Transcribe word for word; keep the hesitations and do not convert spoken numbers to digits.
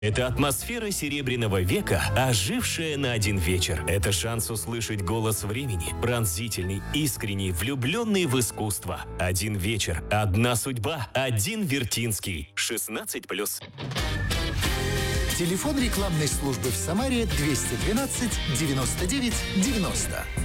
Это атмосфера Серебряного века, ожившая на один вечер. Это шанс услышать голос времени, пронзительный, искренний, влюбленный в искусство. Один вечер, одна судьба, один Вертинский. шестнадцать плюс. Телефон рекламной службы в Самаре двести двенадцать девяносто девять девяносто.